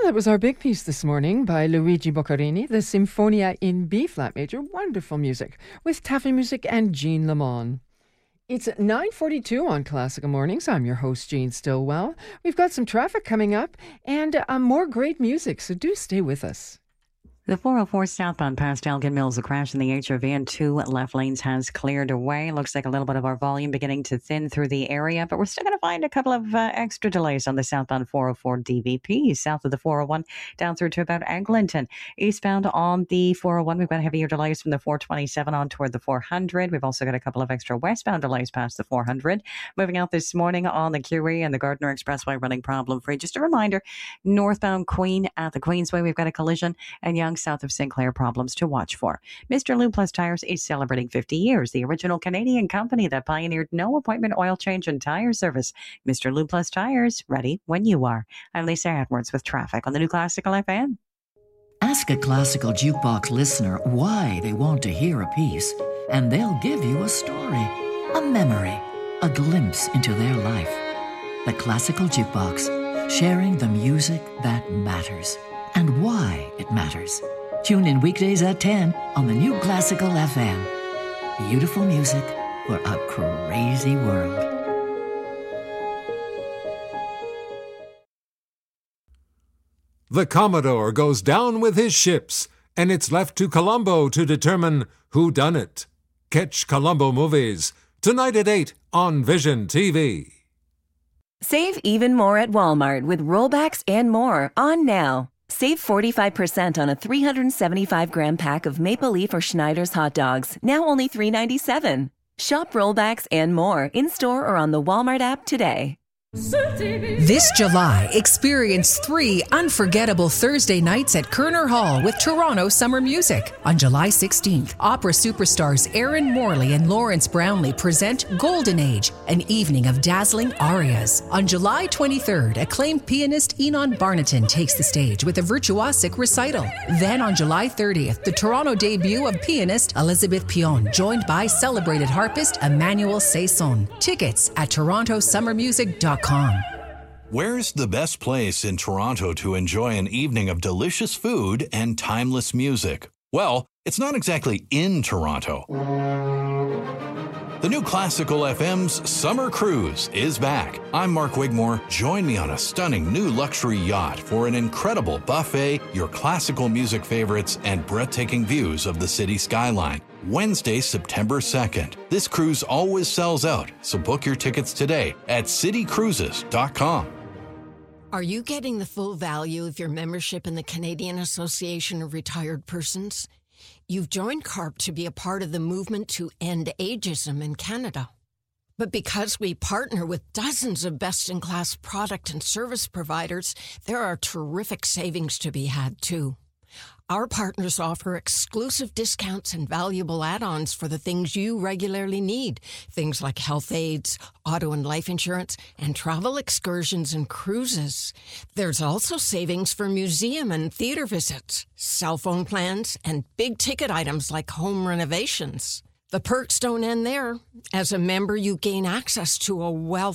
That was our big piece this morning by Luigi Boccherini, the Sinfonia in B-flat major. Wonderful music with Taffy Music and Jean Lamont. It's 9:42 on Classical Mornings. I'm your host, Jean Stillwell. We've got some traffic coming up and more great music, so do stay with us. The 404 southbound past Elgin Mills, a crash in the HRV and 2 left lanes has cleared away. Looks like a little bit of our volume beginning to thin through the area, but we're still going to find a couple of extra delays on the southbound 404 DVP, south of the 401, down through to about Eglinton. Eastbound on the 401, we've got heavier delays from the 427 on toward the 400. We've also got a couple of extra westbound delays past the 400. Moving out this morning on the QE and the Gardiner Expressway running problem-free. Just a reminder, northbound Queen at the Queensway, we've got a collision, and Young south of Sinclair problems to watch for. Mr. Lube Plus Tires is celebrating 50 years, the original Canadian company that pioneered no appointment oil change and tire service. Mr. Lube Plus Tires, ready when you are. I'm Lisa Edwards with traffic on the New Classical FM. Ask a classical jukebox listener why they want to hear a piece, and they'll give you a story, a memory, a glimpse into their life. The Classical Jukebox, sharing the music that matters and why it matters. Tune in weekdays at 10 on the New Classical FM. Beautiful music for a crazy world. The Commodore goes down with his ships, and it's left to Columbo to determine who done it. Catch Columbo movies tonight at 8 on Vision TV. Save even more at Walmart with rollbacks and more on now. Save 45% on a 375-gram pack of Maple Leaf or Schneider's hot dogs, now only $3.97. Shop rollbacks and more in-store or on the Walmart app today. This July, experience 3 unforgettable Thursday nights at Kerner Hall with Toronto Summer Music. On July 16th, opera superstars Aaron Morley and Lawrence Brownlee present Golden Age, an evening of dazzling arias. On July 23rd, acclaimed pianist Enon Barnaton takes the stage with a virtuosic recital. Then on July 30th, the Toronto debut of pianist Elizabeth Pion, joined by celebrated harpist Emmanuel Saison. Tickets at torontosummermusic.com. Where's the best place in Toronto to enjoy an evening of delicious food and timeless music? Well, it's not exactly in Toronto. The New Classical FM's Summer Cruise is back. I'm Mark Wigmore. Join me on a stunning new luxury yacht for an incredible buffet, your classical music favorites, and breathtaking views of the city skyline. Wednesday, September 2nd. This cruise always sells out, so book your tickets today at citycruises.com. Are you getting the full value of your membership in the Canadian Association of Retired Persons? You've joined CARP to be a part of the movement to end ageism in Canada. But because we partner with dozens of best-in-class product and service providers, there are terrific savings to be had, too. Our partners offer exclusive discounts and valuable add-ons for the things you regularly need. Things like health aids, auto and life insurance, and travel excursions and cruises. There's also savings for museum and theater visits, cell phone plans, and big-ticket items like home renovations. The perks don't end there. As a member, you gain access to a wealth